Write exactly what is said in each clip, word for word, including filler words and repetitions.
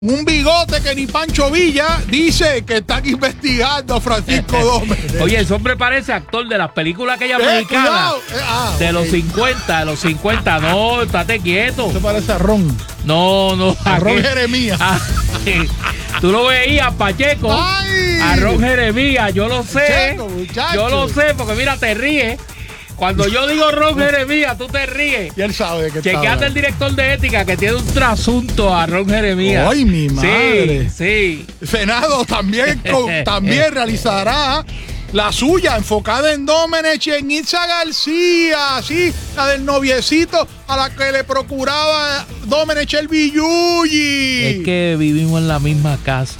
Un bigote que ni Pancho Villa dice que están investigando a Francisco Domenech. Oye, ese hombre parece actor de las películas aquellas Eh, mexicanas. eh, ah, de okay. los cincuenta, de los cincuenta. No, estate quieto. Se parece a Ron. No, no. A Ron qué? Jeremías. Ah, tú lo veías, Pacheco. ¡Ay! A Ron Jeremías, yo lo sé. Muchacho, muchacho. Yo lo sé, porque mira, te ríes. Cuando yo digo Ron Jeremías, tú te ríes. Y él sabe de qué está Chequeate el director de ética que tiene un trasunto a Ron Jeremías. ¡Ay, mi madre! Sí, sí. Senado también, con- también realizará la suya, enfocada en Domenech y en Itza García, sí, la del noviecito a la que le procuraba Domenech el billuyi. Es que vivimos en la misma casa.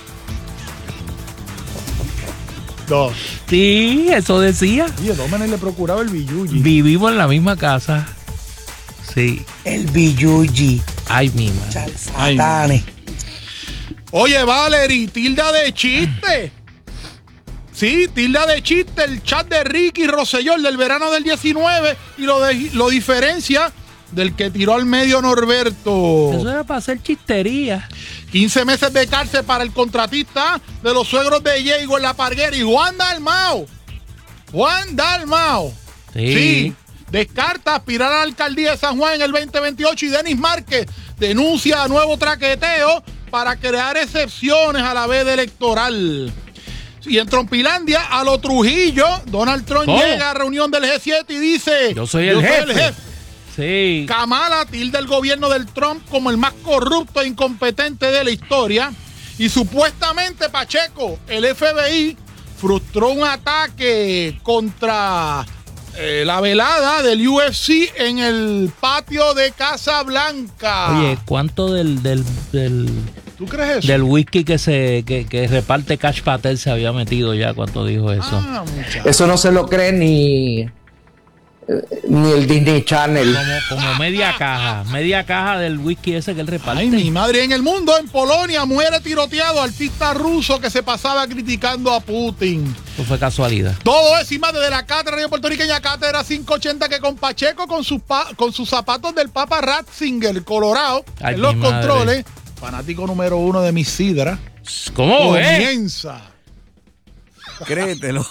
Dos. Sí, eso decía. Oye, Domenech le procuraba el billuyi. Vivimos en la misma casa. Sí. El billuyi. Ay, mi madre. Ay, Satanes. Oye, Valerie, tilda de chiste. Sí, tilda de chiste. El chat de Ricky Rosselló del verano del diecinueve y lo, de, lo diferencia del que tiró al medio Norberto. Eso era para hacer chistería. quince meses de cárcel para el contratista de los suegros de Diego en La Parguera y Juan Dalmao. Juan Dalmao. Sí. Sí. Descarta aspirar a la alcaldía de San Juan en el veinte veintiocho y Denis Márquez denuncia a nuevo traqueteo para crear excepciones a la veda electoral. Y en Trompilandia, a lo Trujillo, Donald Trump ¿Cómo? llega a reunión del G siete y dice: Yo soy el jefe. Sí. Kamala tilda el gobierno del Trump como el más corrupto e incompetente de la historia. Y supuestamente, Pacheco, el F B I frustró un ataque contra eh, la velada del U F C en el patio de Casa Blanca. Oye, ¿cuánto del, del, del, ¿Tú crees eso? del whisky que se que, que reparte Cash Patel se había metido ya cuando dijo eso? Ah, muchacho. Eso no se lo cree ni, eh, ni el Disney Channel. Como, como media caja, media caja del whisky ese que él reparte. Ay, mi madre. En el mundo, en Polonia, muere tiroteado artista ruso que se pasaba criticando a Putin. Eso fue casualidad. Todo eso y más desde la cátedra radio puertorriqueña, Cátedra quinientos ochenta, que con Pacheco con sus, pa con sus zapatos del Papa Ratzinger, Colorado, Ay, en los mi madre. controles, fanático número uno de mi sidra, ¿Cómo es? comienza. Créetelo.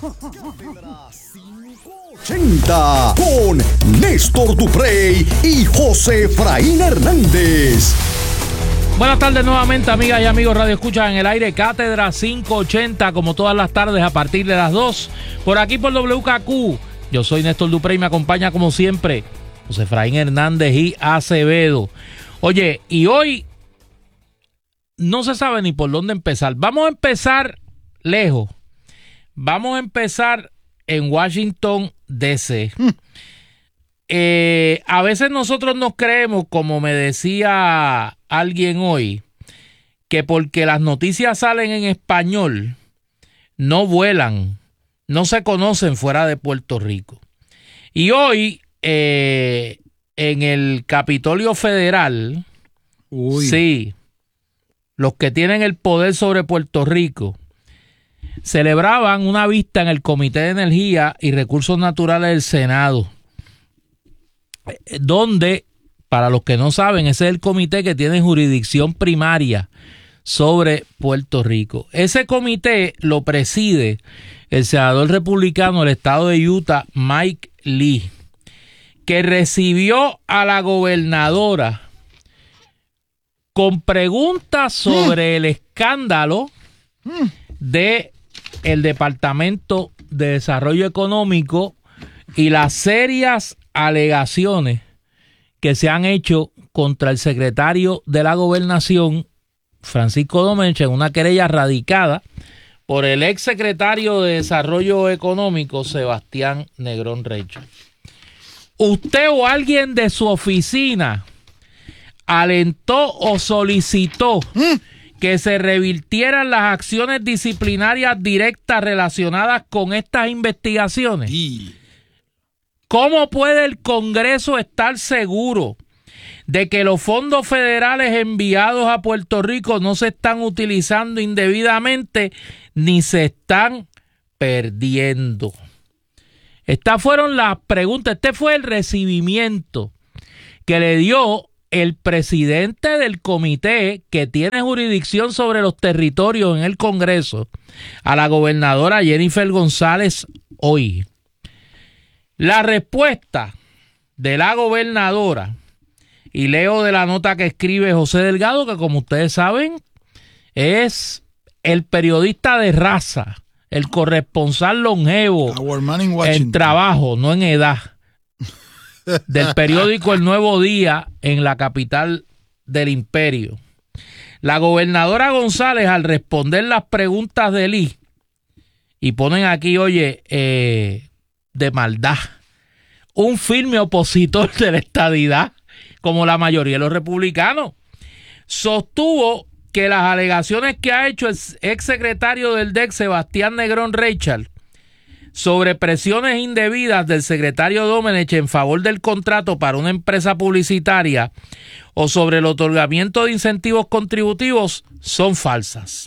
ochenta con Néstor Duprey y José Efraín Hernández. Buenas tardes nuevamente, amigas y amigos Radio Escucha en el aire. Cátedra quinientos ochenta, como todas las tardes a partir de las dos, por aquí por W K Q. Yo soy Néstor Duprey y me acompaña como siempre José Efraín Hernández y Acevedo. Oye, y hoy no se sabe ni por dónde empezar. Vamos a empezar lejos. Vamos a empezar en Washington, D C Hmm. Eh, a veces nosotros nos creemos, como me decía alguien hoy, que porque las noticias salen en español, no vuelan, no se conocen fuera de Puerto Rico. Y hoy, eh, en el Capitolio Federal, Uy. sí, los que tienen el poder sobre Puerto Rico, celebraban una vista en el Comité de Energía y Recursos Naturales del Senado, donde, para los que no saben, ese es el comité que tiene jurisdicción primaria sobre Puerto Rico. Ese comité lo preside el senador republicano del estado de Utah, Mike Lee, que recibió a la gobernadora con preguntas sobre el escándalo de el Departamento de Desarrollo Económico y las serias alegaciones que se han hecho contra el secretario de la Gobernación, Francisco Domenech, en una querella radicada por el ex secretario de Desarrollo Económico, Sebastián Negrón Recho. ¿Usted o alguien de su oficina alentó o solicitó que se revirtieran las acciones disciplinarias directas relacionadas con estas investigaciones? Y... ¿Cómo puede el Congreso estar seguro de que los fondos federales enviados a Puerto Rico no se están utilizando indebidamente ni se están perdiendo? Estas fueron las preguntas. Este fue el recibimiento que le dio el presidente del comité que tiene jurisdicción sobre los territorios en el Congreso, a la gobernadora Jennifer González hoy. La respuesta de la gobernadora, y leo de la nota que escribe José Delgado, que como ustedes saben, es el periodista de raza, el corresponsal longevo en trabajo, no en edad, del periódico El Nuevo Día en la capital del imperio. La gobernadora González, al responder las preguntas de Lee, y ponen aquí, oye, eh, de maldad, un firme opositor de la estadidad, como la mayoría de los republicanos, sostuvo que las alegaciones que ha hecho el exsecretario del D E C, Sebastián Negrón Reichard, sobre presiones indebidas del secretario Domenech en favor del contrato para una empresa publicitaria o sobre el otorgamiento de incentivos contributivos son falsas.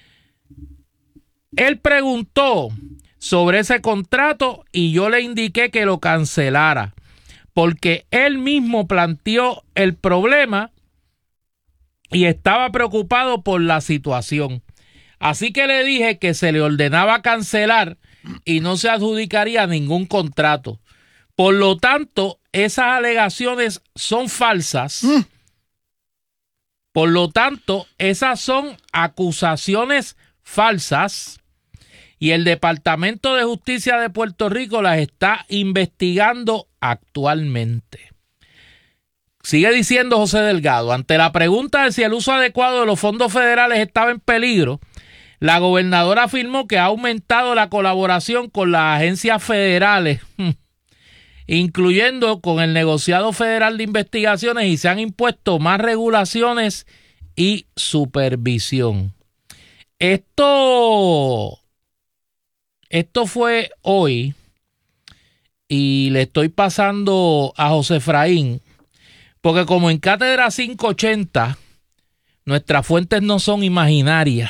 Él preguntó sobre ese contrato y yo le indiqué que lo cancelara, porque él mismo planteó el problema y estaba preocupado por la situación. Así que le dije que se le ordenaba cancelar y no se adjudicaría ningún contrato. Por lo tanto, esas alegaciones son falsas. Mm. Por lo tanto, esas son acusaciones falsas y el Departamento de Justicia de Puerto Rico las está investigando actualmente. Sigue diciendo José Delgado, ante la pregunta de si el uso adecuado de los fondos federales estaba en peligro, la gobernadora afirmó que ha aumentado la colaboración con las agencias federales, incluyendo con el negociado federal de investigaciones, y se han impuesto más regulaciones y supervisión. Esto, esto fue hoy y le estoy pasando a José Efraín, porque como en Cátedra quinientos ochenta, nuestras fuentes no son imaginarias,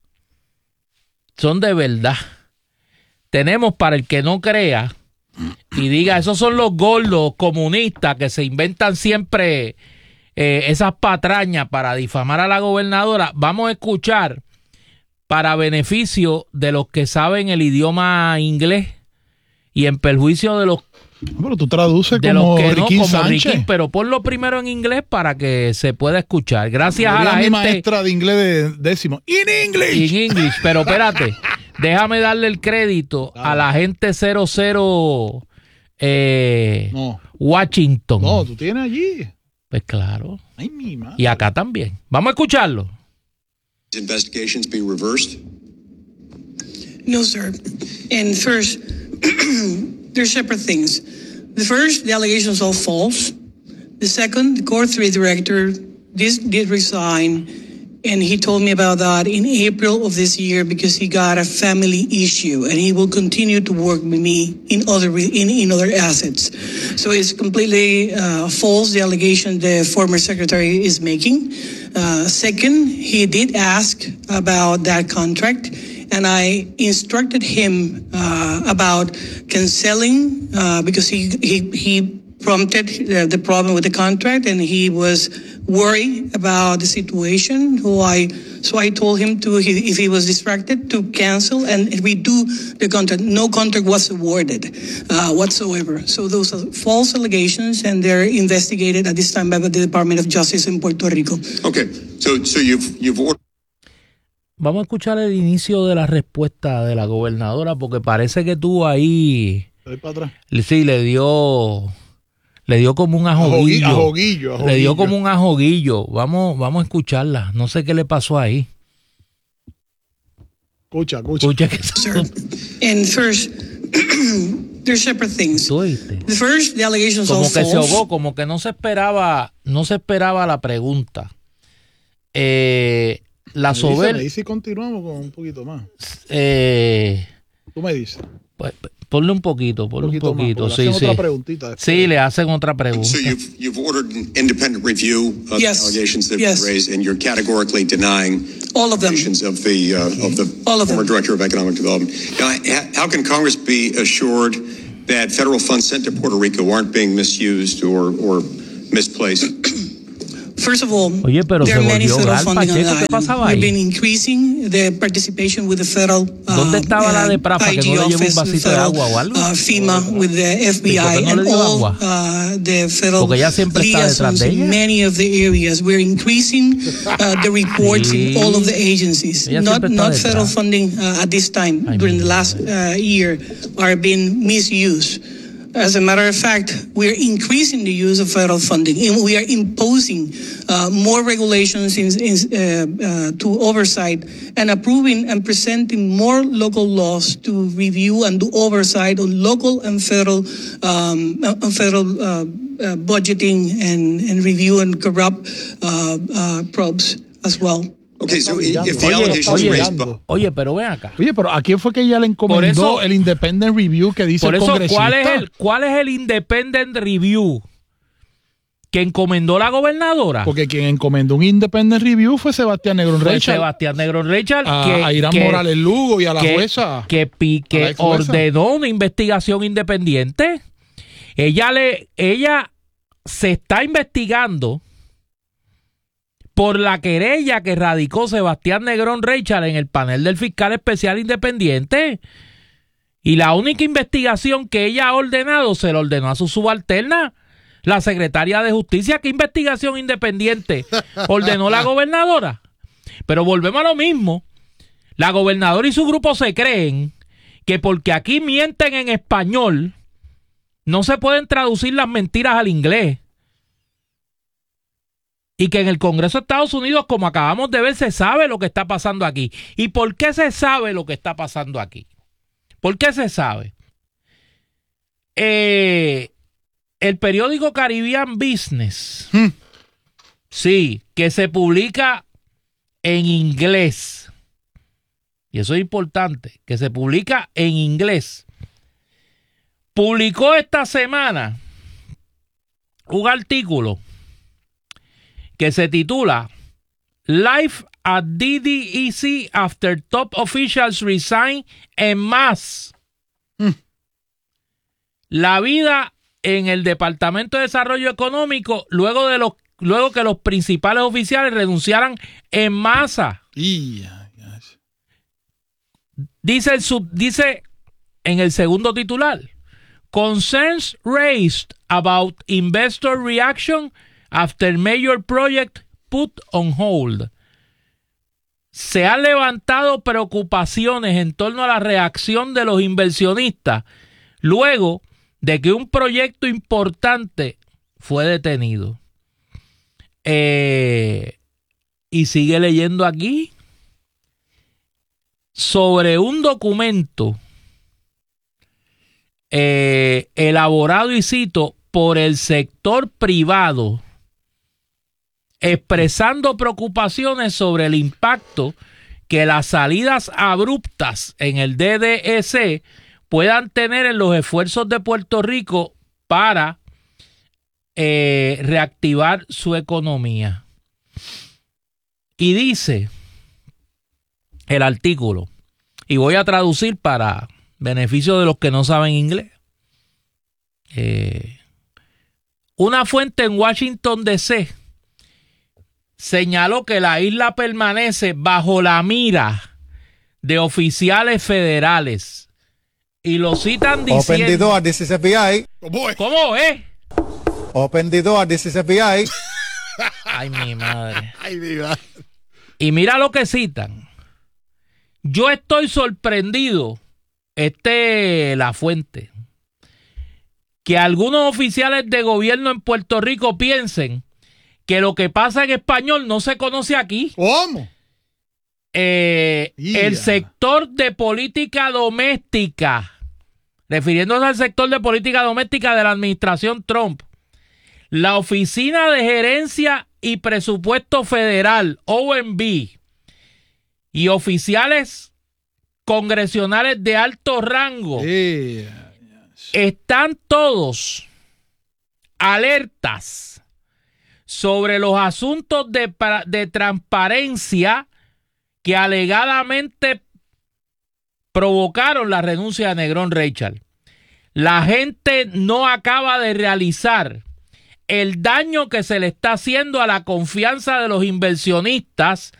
son de verdad. Tenemos, para el que no crea y diga, esos son los gordos comunistas que se inventan siempre eh, esas patrañas para difamar a la gobernadora, vamos a escuchar, para beneficio de los que saben el idioma inglés y en perjuicio de los Pero tú traduces de como los que Riquín no, como Sánchez. Riquín, pero ponlo primero en inglés para que se pueda escuchar. Gracias Sería a la mi gente. maestra de inglés de décimo. In English. In English, pero espérate, déjame darle el crédito Dale. a la gente cero cero eh, No. Washington. No, tú tienes allí. Pues claro. Ay, mi madre. Y acá también. Vamos a escucharlo. Investigations be reversed? No, sir. And first, they're separate things. The first, the allegations are false. The second, the Core three director did, did resign, and he told me about that in April of this year because he got a family issue, and he will continue to work with me in other in, in other assets. So it's completely uh, false, the allegation the former secretary is making. Uh, second, he did ask about that contract, and I instructed him uh, about canceling uh, because he he he prompted uh, the problem with the contract, and he was worried about the situation. So I so I told him to, he, if he was distracted, to cancel and redo the contract. No contract was awarded uh, whatsoever. So those are false allegations, and they're investigated at this time by the Department of Justice in Puerto Rico. Okay, so so you've you've ordered. Vamos a escuchar el inicio de la respuesta de la gobernadora, porque parece que tuvo ahí. Estoy para atrás. Sí, le dio. Le dio como un ajoguillo. Ajoguillo, ajoguillo. Le dio como un ajoguillo. Vamos, vamos a escucharla. No sé qué le pasó ahí. Escucha, escucha. Escucha que Sir. And first, they're separate things. ¿Tú oíste? The first, the allegations are Como que false. se ahogó, como que no se esperaba, no se esperaba la pregunta. Eh, la Me dice, me soberbia. dice y continuamos con un poquito más. Eh, Tú me dices. pues, ponle un poquito, ponle un poquito. Un poquito más, Sí, porque le hacen sí. otra preguntita después. Sí, le hacen otra pregunta. So you've you've ordered an independent review of Yes. the allegations that Yes. were raised, and you're categorically denying All of them. allegations of the uh, of the All of former them. director of economic development. Now, ha- how can Congress be assured that federal funds sent to Puerto Rico aren't being misused or or misplaced? First of all, Oye, pero there se are many volvió federal oral, funding on Pacheco, the ¿qué island. pasaba We've ahí? been increasing the participation with the federal uh, ¿Dónde estaba la de uh, Prafa, que I G no le llevó un office, vasito de federal, agua o algo? uh, FEMA with the F B ¿Y por I qué no and le dio all agua? uh, the federal Porque ella siempre está detrás liaisons de in ella. many of the areas. We're increasing uh, the reports Sí. in all of the agencies. Ella Not siempre está not detrás. federal funding uh, at this time Ay, during mi the last uh, year are being misused. As a matter of fact, we're increasing the use of federal funding, and we are imposing uh, more regulations in, in, uh, uh, to oversight and approving and presenting more local laws to review and do oversight on local and federal um, uh, federal uh, uh, budgeting and, and review and corrupt uh, uh, probes as well. Okay, so if the Oye, allegations oye, raised by, Oye, pero ven acá. Oye, pero ¿a quién fue que ella le encomendó eso- el Independent Review que dice Por el eso, congresista? ¿cuál es el, cuál es el Independent Review que encomendó la gobernadora? Porque quien encomendó un Independent Review fue Sebastián Negrón Fue Richard. Sebastián Negrón Richard, A, que, a Irán que- Morales Lugo y a la que, jueza. que, pi- a que la ex jueza. ordenó una investigación independiente. Ella le, ella se está investigando por la querella que radicó Sebastián Negrón Richard en el panel del fiscal especial independiente. Y la única investigación que ella ha ordenado se la ordenó a su subalterna, la secretaria de Justicia. ¿Qué investigación independiente ordenó la gobernadora? Pero volvemos a lo mismo. La gobernadora y su grupo se creen que porque aquí mienten en español, no se pueden traducir las mentiras al inglés. Y que en el Congreso de Estados Unidos, como acabamos de ver, se sabe lo que está pasando aquí. ¿Y por qué se sabe lo que está pasando aquí? ¿Por qué se sabe? Eh, el periódico Caribbean Business, Hmm. sí, que se publica en inglés, y eso es importante, que se publica en inglés, publicó esta semana un artículo que se titula Life at D D E C after top officials resign en masse. Mm. La vida en el Departamento de Desarrollo Económico luego de los luego que los principales oficiales renunciaran en masa. Y, ay, ay. Dice el sub, dice en el segundo titular, concerns raised about investor reaction after major project put on hold. Se han levantado preocupaciones en torno a la reacción de los inversionistas luego de que un proyecto importante fue detenido. Eh, y sigue leyendo aquí sobre un documento eh, elaborado, y cito, por el sector privado, expresando preocupaciones sobre el impacto que las salidas abruptas en el D D E C puedan tener en los esfuerzos de Puerto Rico para eh, reactivar su economía. Y dice el artículo, y voy a traducir para beneficio de los que no saben inglés. Eh, una fuente en Washington D C señaló que la isla permanece bajo la mira de oficiales federales. Y lo citan diciendo... Open the door, this is F B I. ¿Cómo es? ¿Cómo es? Open the door, this is F B I. Ay, mi madre. Ay, diva. Y mira lo que citan. Yo estoy sorprendido, este la fuente, que algunos oficiales de gobierno en Puerto Rico piensen que lo que pasa en español no se conoce aquí. ¿Cómo? Eh, Yeah. El sector de política doméstica, refiriéndose al sector de política doméstica de la administración Trump, la Oficina de Gerencia y Presupuesto Federal, O M B, y oficiales congresionales de alto rango, Sí. están todos alertas sobre los asuntos de, pra- de transparencia que alegadamente provocaron la renuncia de Negrón Richard. La gente no acaba de realizar el daño que se le está haciendo a la confianza de los inversionistas